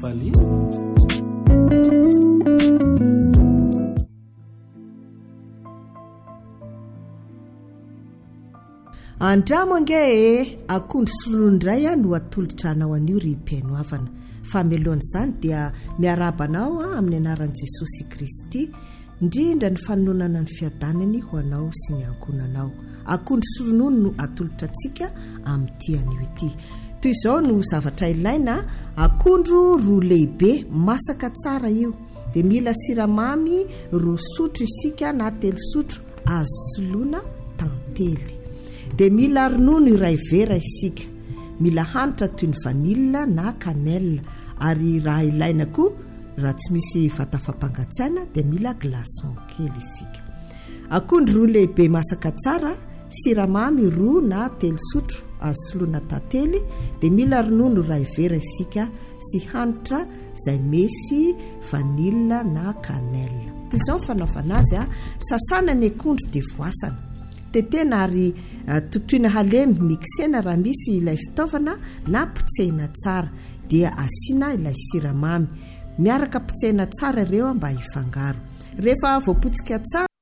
faly. Andramo ange akondro solondray no atolotrana an'io ry mpiainoavana fa meloan'izany dia miarabanao amin'ny anaran'i Jesosy Kristy indrindra ny fanonana ny fiadanany ho anao sy ny ankonanao. Akondro solonono no atolotra antsika amin'ity anio ity. Toy izao no zavatra ilaina: akondro roa lehibe masaka tsara io, dia mila siramamy roa sotro isika na 3 sotro azo soloina tantely, dia mila ronono iray vera isika, mila hanitra toy ny vanilla na cannelle, ary raha ilaina koa raha tsy misy vata fampangatsiahana dia mila glaçon kely isika. Akondro roa lehibe masaka tsara, siramamy roa na 3 sotro azo soloina tantely, dia mila ronono iray vera isika sy hanitra izay mesy vanilla na cannelle. Toy izao ny fanaovana azy: sasana ny akondro dia voasana, tetena ary totoina halemy, mixena raha misy ilay fitaovana na potsehina tsara, dia asiana ilay siramamy miaraka potsehina tsara ireo mba hifangaro. Rehefa voapotsika tsara